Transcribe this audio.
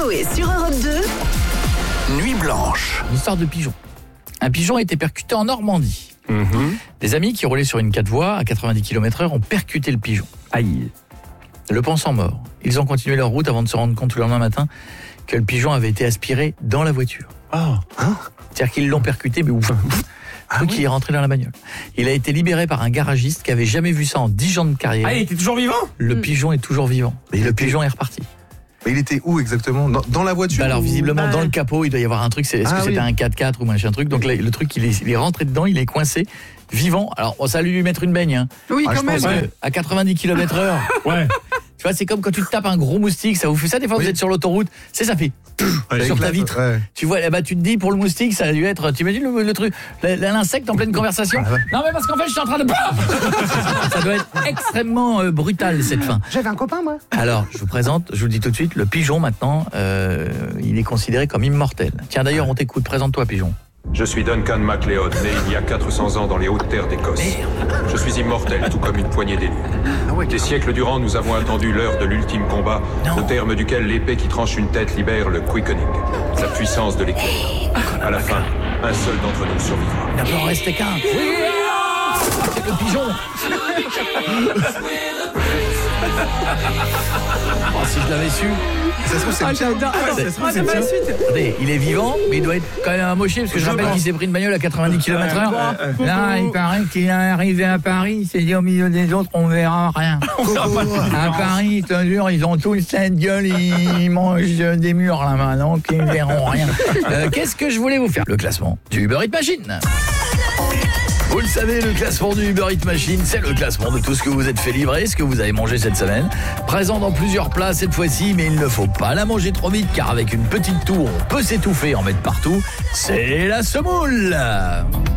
Coé sur Europe 2. Nuit blanche. Une histoire de pigeon. Un pigeon a été percuté en Normandie. Des amis qui roulaient sur une 4 voies à 90 km/h ont percuté le pigeon. Aïe. Le pensant mort. Ils ont continué leur route avant de se rendre compte le lendemain matin que le pigeon avait été aspiré dans la voiture. C'est-à-dire qu'ils l'ont percuté, mais ouf. Qui est rentré dans la bagnole. Il a été libéré par un garagiste qui avait jamais vu ça en 10 ans de carrière. Ah, il était toujours vivant ? Le pigeon est toujours vivant. Mais le pigeon est reparti. Mais il était où exactement ? Dans la voiture ? Alors visiblement dans le capot, il doit y avoir un truc. Est-ce que c'était un 4x4 ou machin truc ? Donc le truc, il est rentré dedans, il est coincé, vivant. Alors ça a lui mettre une baigne. Hein. Oui, quand même. À 90 km/h. Ouais. Tu vois, c'est comme quand tu te tapes un gros moustique, ça vous fait ça des fois, vous êtes sur l'autoroute, ça fait sur ta vitre. Ouais. Tu vois, bah, tu te dis pour le moustique, ça a dû être, tu imagines le truc, l'insecte en pleine conversation. Non mais parce qu'en fait, je suis en train de ça doit être extrêmement brutal cette fin. J'avais un copain, moi. Alors, je vous dis tout de suite, le pigeon maintenant, il est considéré comme immortel. Tiens d'ailleurs, on t'écoute, présente-toi pigeon. Je suis Duncan MacLeod, né il y a 400 ans dans les hautes terres d'Écosse. Je suis immortel, tout comme une poignée d'élus. Des siècles durant, nous avons attendu l'heure de l'ultime combat, au terme duquel l'épée qui tranche une tête libère le quickening, la puissance de l'éclair. À la fin, un seul d'entre nous survivra. Il n'en peut en rester qu'un. Oui, c'est le pigeon. Oh, si je l'avais su. Ça se trouve, c'est le tien. J'adore. Attends, la suite. Attendez, il est vivant, mais il doit être quand même amoché, parce que je rappelle qu'il s'est pris une bagnole à 90 km/h. Là, il paraît qu'il est arrivé à Paris, il s'est dit au milieu des autres, on verra rien. À Paris, je te jure, ils ont tous cette gueule, ils mangent des murs là-bas, donc ils ne verront rien. Qu'est-ce que je voulais vous faire ? Le classement du Uber Eats Machine. Vous le savez, le classement du Uber Eats Machine, c'est le classement de tout ce que vous êtes fait livrer, ce que vous avez mangé cette semaine. Présent dans plusieurs plats cette fois-ci, mais il ne faut pas la manger trop vite, car avec une petite tour, on peut s'étouffer et en mettre partout. C'est la semoule.